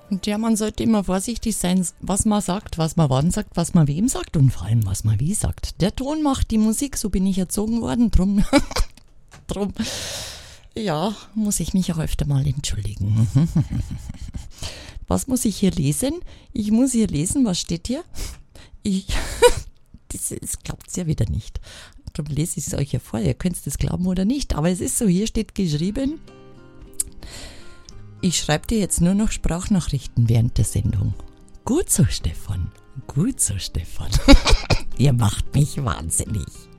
Und ja, man sollte immer vorsichtig sein, was man sagt, was man wann sagt, was man wem sagt und vor allem, was man wie sagt. Der Ton macht die Musik, so bin ich erzogen worden, drum, ja, muss ich mich auch öfter mal entschuldigen. Was muss ich hier lesen? Ich muss hier lesen, was steht hier? Das glaubt ihr ja wieder nicht. Darum lese ich es euch ja vor, ihr könnt es glauben oder nicht. Aber es ist so, hier steht geschrieben, ich schreibe dir jetzt nur noch Sprachnachrichten während der Sendung. Gut so, Stefan. Gut so, Stefan. Ihr macht mich wahnsinnig.